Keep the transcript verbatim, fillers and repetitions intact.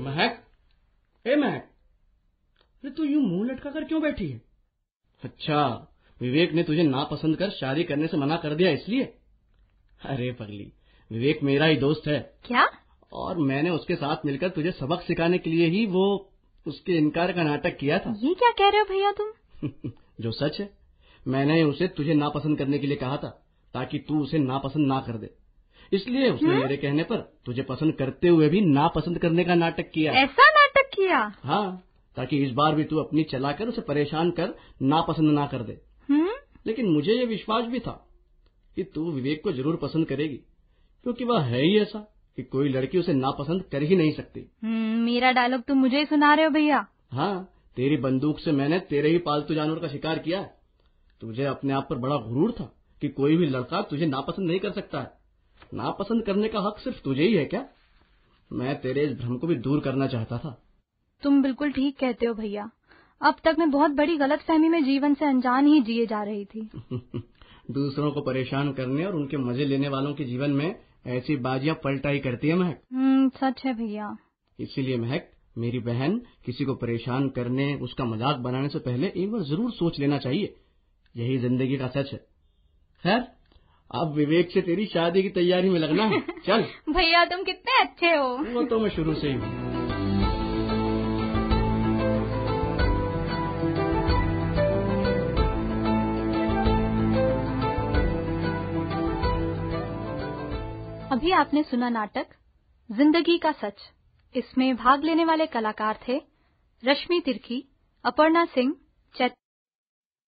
महक, ए महक, अरे तू यूं मुंह लटका कर क्यों बैठी है? अच्छा, विवेक ने तुझे नापसंद कर शादी करने से मना कर दिया इसलिए? अरे पगली, विवेक मेरा ही दोस्त है। क्या? और मैंने उसके साथ मिलकर तुझे सबक सिखाने के लिए ही वो उसके इनकार का नाटक किया था। ये क्या कह रहे हो भैया तुम? जो सच है, मैंने उसे तुझे नापसंद करने के लिए कहा था ताकि तू उसे नापसंद ना कर दे, इसलिए उसने हुँ? मेरे कहने पर तुझे पसंद करते हुए भी नापसंद करने का नाटक किया। ऐसा नाटक किया? हाँ, ताकि इस बार भी तू अपनी चलाकर उसे परेशान कर नापसंद ना कर दे। हुँ? लेकिन मुझे ये विश्वास भी था कि तू विवेक को जरूर पसंद करेगी, क्योंकि वह है ही ऐसा कि कोई लड़की उसे नापसंद कर ही नहीं सकती। मेरा डायलॉग तुम मुझे ही सुना रहे हो भैया? हाँ, तेरी बंदूक से मैंने तेरे ही पालतू जानवर का शिकार किया है। तुझे अपने आप पर बड़ा गुरूर था कि कोई भी लड़का तुझे नापसंद नहीं कर सकता है। नापसंद करने का हक सिर्फ तुझे ही है क्या? मैं तेरे इस भ्रम को भी दूर करना चाहता था। तुम बिल्कुल ठीक कहते हो भैया। अब तक मैं बहुत बड़ी गलतफहमी में जीवन से अनजान ही जिए जा रही थी। दूसरों को परेशान करने और उनके मजे लेने वालों के जीवन में ऐसी बाजियां पलटा ही करती है महक। हम्म, सच है भैया। इसीलिए महक, मेरी बहन, किसी को परेशान करने, उसका मजाक बनाने से पहले एक बार जरूर सोच लेना चाहिए। यही जिंदगी का सच है। खैर, अब विवेक से तेरी शादी की तैयारी में लगना है। चल। भैया तुम कितने अच्छे हो। वो तो मैं शुरू से ही हूँ। अभी आपने सुना नाटक जिंदगी का सच। इसमें भाग लेने वाले कलाकार थे रश्मि तिर्की, अपर्णा सिंह, चैत